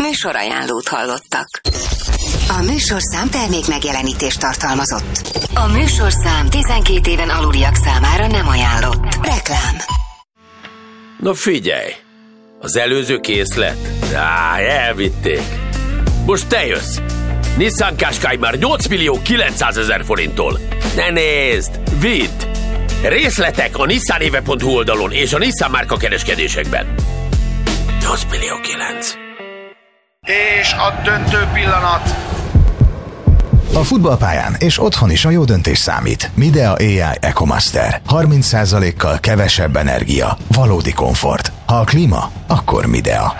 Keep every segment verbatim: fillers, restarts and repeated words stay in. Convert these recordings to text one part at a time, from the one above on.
Műsorajánlót hallottak. A műsorszám termék megjelenítést tartalmazott. A műsorszám tizenkét éven aluliak számára nem ajánlott. Reklám. Na figyelj! Az előző készlet? Á, elvitték. Most te jössz! Nissan Qashqai már nyolc millió kilencszázezer forinttól. Ne nézd! Vidd! Részletek a nissanéve pont hu oldalon és a Nissan márka kereskedésekben. nyolc millió kilenc. És a döntő pillanat. A futballpályán és otthon is a jó döntés számít. Midea á i EcoMaster. harminc százalékkal kevesebb energia. Valódi komfort. Ha a klíma, akkor Midea.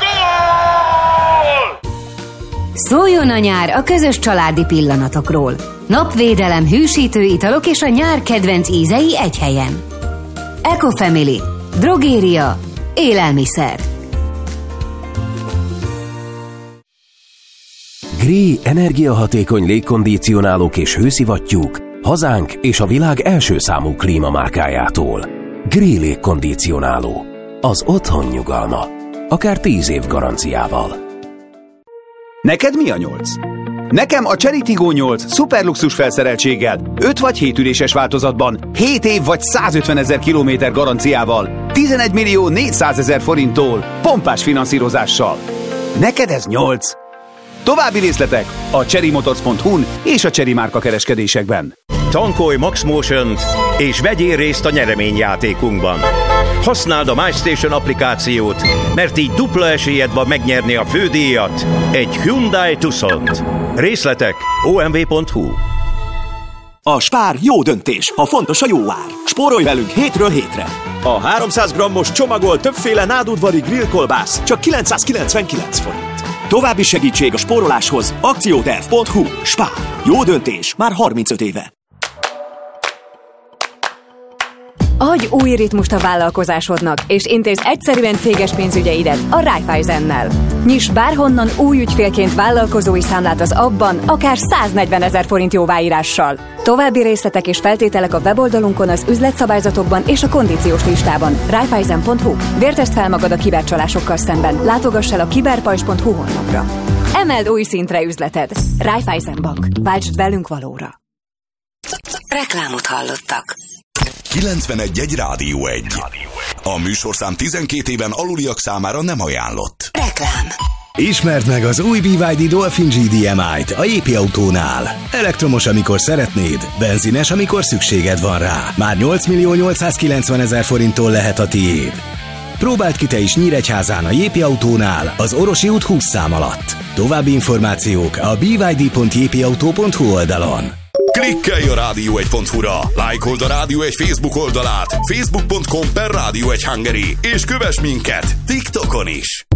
Szóljon a nyár a közös családi pillanatokról. Napvédelem, hűsítő italok és a nyár kedvenc ízei egy helyen. Ecofamily. Drogéria. Élelmiszer. Gree energiahatékony légkondicionálók és hőszivattyúk hazánk és a világ első számú klímamárkájától. Gree légkondicionáló. Az otthon nyugalma. Akár tíz év garanciával. Neked mi a nyolc? Nekem a Chery Tiggo nyolc szuperluxus felszereltséggel, öt vagy hét üléses változatban, hét év vagy százötvenezer kilométer garanciával, tizenegy millió négyszázezer forinttól, pompás finanszírozással. Neked ez nyolc. További részletek a chery motors pont hu-n és a Chery márka kereskedésekben. Tankolj MaxMotion-t és vegyél részt a nyereményjátékunkban. Használd a MyStation applikációt, mert így dupla esélyed van megnyerni a fődíjat, egy Hyundai Tucsont. Részletek o em vé pont hu. A Spár jó döntés, ha fontos a jó ár. Spórolj velünk hétről hétre. A háromszáz grammos csomagolt többféle nádudvari grillkolbász csak kilencszázkilencvenkilenc forint. További segítség a spóroláshoz akcióterv pont hu. Spár. Jó döntés már harmincöt éve. Adj új ritmust a vállalkozásodnak, és intézz egyszerűen céges pénzügyeidet a Raiffeisennel. Nyiss bárhonnan új ügyfélként vállalkozói számlát az abban, akár száznegyvenezer forint jóváírással. További részletek és feltételek a weboldalunkon, az üzletszabályzatokban és a kondíciós listában. Raiffeisen pont hu. Vértezd fel magad a kibercsalásokkal szemben. Látogass el a kiberpajzs pont hu honlapra. Emeld új szintre üzleted. Raiffeisen Bank. Váltsd velünk valóra. Reklámot hallottak. kilencvenegy egy Rádió egy. A műsorszám tizenkét éven aluliak számára nem ajánlott. Reklám. Ismerd meg az új bé vé dé Dolphin gé dé em i-t a Jépi Autónál. Elektromos, amikor szeretnéd, benzines, amikor szükséged van rá. Már nyolc millió nyolcszázkilencvenezer forinttól lehet a tiéd. Próbáld ki te is Nyíregyházán a Jépi Autónál, az Orosi út húsz szám alatt. További információk a b y d pont j p auto pont hu oldalon. Klikkelj a rádió egy pont hu-ra, lájkold a Rádió egy Facebook oldalát, facebook pont com per rádió egy Hungary, és kövess minket TikTokon is.